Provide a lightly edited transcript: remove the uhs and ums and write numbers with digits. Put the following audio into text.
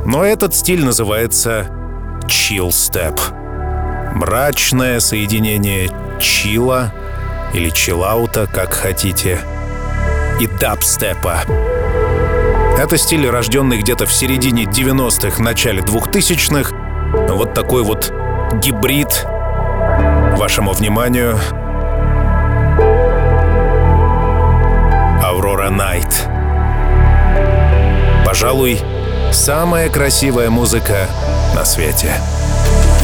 Но этот стиль называется чилл-степ. Мрачное соединение чилла или чиллаута, как хотите, и дабстепа. Это стиль, рожденный где-то в середине 90-х, начале 2000-х. Вот такой вот гибрид. Вашему вниманию Aurora Night. Пожалуй, самая красивая музыка на свете.